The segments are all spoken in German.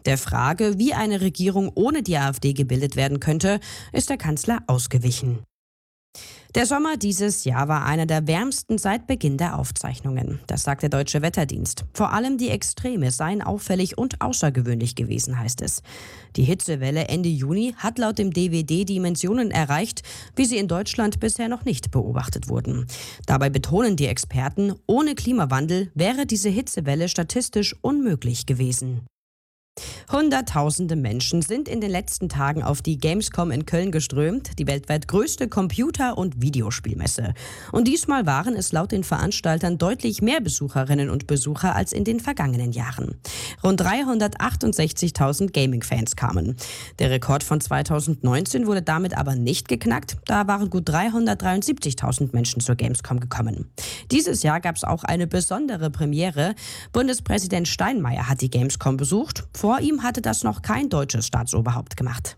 Der Frage, wie eine Regierung ohne die AfD gebildet werden könnte, ist der Kanzler ausgewichen. Der Sommer dieses Jahr war einer der wärmsten seit Beginn der Aufzeichnungen. Das sagt der Deutsche Wetterdienst. Vor allem die Extreme seien auffällig und außergewöhnlich gewesen, heißt es. Die Hitzewelle Ende Juni hat laut dem DWD Dimensionen erreicht, wie sie in Deutschland bisher noch nicht beobachtet wurden. Dabei betonen die Experten, ohne Klimawandel wäre diese Hitzewelle statistisch unmöglich gewesen. Hunderttausende Menschen sind in den letzten Tagen auf die Gamescom in Köln geströmt, die weltweit größte Computer- und Videospielmesse. Und diesmal waren es laut den Veranstaltern deutlich mehr Besucherinnen und Besucher als in den vergangenen Jahren. Rund 368.000 Gaming-Fans kamen. Der Rekord von 2019 wurde damit aber nicht geknackt, da waren gut 373.000 Menschen zur Gamescom gekommen. Dieses Jahr gab es auch eine besondere Premiere. Bundespräsident Steinmeier hat die Gamescom besucht. Vor ihm hatte das noch kein deutsches Staatsoberhaupt gemacht.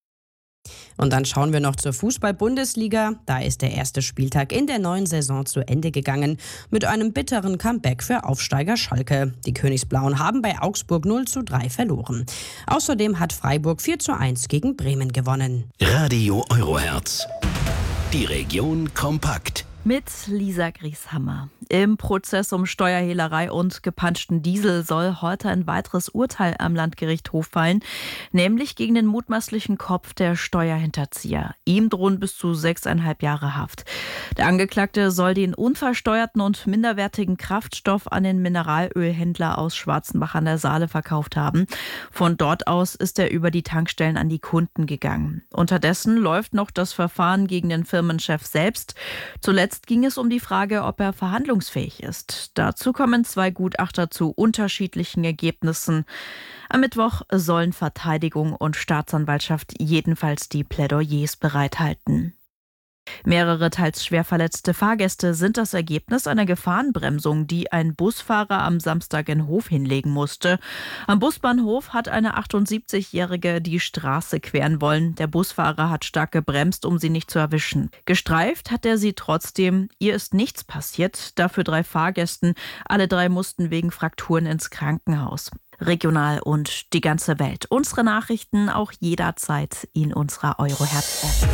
Und dann schauen wir noch zur Fußball-Bundesliga. Da ist der erste Spieltag in der neuen Saison zu Ende gegangen mit einem bitteren Comeback für Aufsteiger Schalke. Die Königsblauen haben bei Augsburg 0:3 verloren. Außerdem hat Freiburg 4:1 gegen Bremen gewonnen. Radio Eurohertz. Die Region kompakt. Mit Lisa Grieshammer. Im Prozess um Steuerhehlerei und gepanschten Diesel soll heute ein weiteres Urteil am Landgerichtshof fallen, nämlich gegen den mutmaßlichen Kopf der Steuerhinterzieher. Ihm drohen bis zu 6,5 Jahre Haft. Der Angeklagte soll den unversteuerten und minderwertigen Kraftstoff an den Mineralölhändler aus Schwarzenbach an der Saale verkauft haben. Von dort aus ist er über die Tankstellen an die Kunden gegangen. Unterdessen läuft noch das Verfahren gegen den Firmenchef selbst. Zuletzt ging es um die Frage, ob er verhandlungsfähig ist. Dazu kommen 2 Gutachter zu unterschiedlichen Ergebnissen. Am Mittwoch sollen Verteidigung und Staatsanwaltschaft jedenfalls die Plädoyers bereithalten. Mehrere teils schwer verletzte Fahrgäste sind das Ergebnis einer Gefahrenbremsung, die ein Busfahrer am Samstag in Hof hinlegen musste. Am Busbahnhof hat eine 78-Jährige die Straße queren wollen. Der Busfahrer hat stark gebremst, um sie nicht zu erwischen. Gestreift hat er sie trotzdem. Ihr ist nichts passiert, dafür 3 Fahrgästen. Alle 3 mussten wegen Frakturen ins Krankenhaus. Regional und die ganze Welt. Unsere Nachrichten auch jederzeit in unserer Eurohertz-App.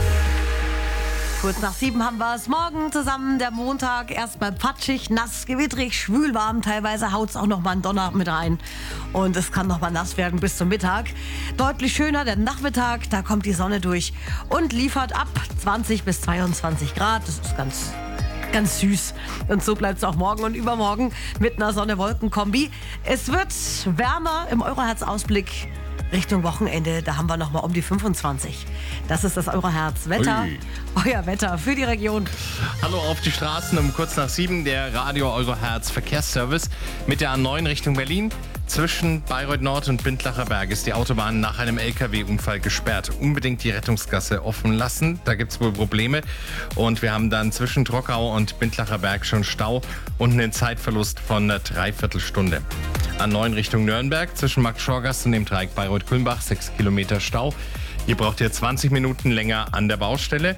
Kurz nach 7 haben wir es. Morgen zusammen, der Montag. Erstmal patschig, nass, gewittrig, schwülwarm. Teilweise haut es auch noch mal einen Donner mit rein. Und es kann noch mal nass werden bis zum Mittag. Deutlich schöner der Nachmittag. Da kommt die Sonne durch und liefert ab 20 bis 22 Grad. Das ist ganz süß. Und so bleibt es auch morgen und übermorgen mit einer Sonne-Wolken-Kombi. Es wird wärmer im Eurohertz-Ausblick. Richtung Wochenende, da haben wir noch mal um die 25. Das ist das Eurohertz-Wetter. Euer Wetter für die Region. Hallo auf die Straßen um kurz nach 7. Der Radio Eurohertz Verkehrsservice mit der A9 Richtung Berlin. Zwischen Bayreuth Nord und Bindlacher Berg ist die Autobahn nach einem LKW-Unfall gesperrt. Unbedingt die Rettungsgasse offen lassen. Da gibt es wohl Probleme. Und wir haben dann zwischen Trockau und Bindlacher Berg schon Stau und einen Zeitverlust von einer Dreiviertelstunde. A9 Richtung Nürnberg zwischen Max-Schorgast und dem Dreieck Bayreuth-Kulmbach 6 Kilometer Stau. Hier braucht ihr 20 Minuten länger an der Baustelle.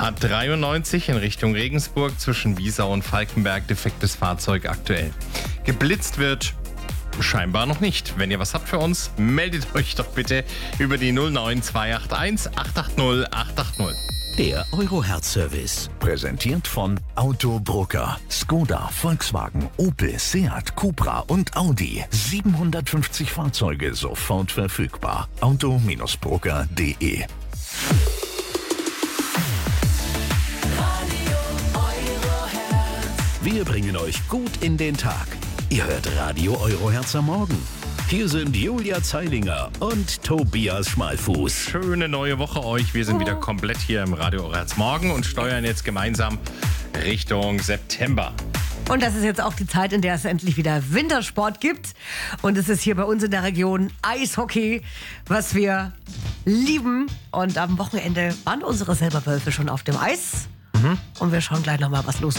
A93 in Richtung Regensburg zwischen Wiesau und Falkenberg defektes Fahrzeug aktuell. Geblitzt wird scheinbar noch nicht. Wenn ihr was habt für uns, meldet euch doch bitte über die 09281 880 880. Der Eurohertz-Service. Präsentiert von Autobrucker. Skoda, Volkswagen, Opel, Seat, Cupra und Audi. 750 Fahrzeuge sofort verfügbar. Auto-Brucker.de. Wir bringen euch gut in den Tag. Ihr hört Radio Eurohertz am Morgen. Hier sind Julia Zeilinger und Tobias Schmalfuß. Schöne neue Woche euch. Wir sind wieder komplett hier im Radio Eurohertz Morgen und steuern jetzt gemeinsam Richtung September. Und das ist jetzt auch die Zeit, in der es endlich wieder Wintersport gibt. Und es ist hier bei uns in der Region Eishockey, was wir lieben. Und am Wochenende waren unsere Silberwölfe schon auf dem Eis. Und wir schauen gleich nochmal, was los ist.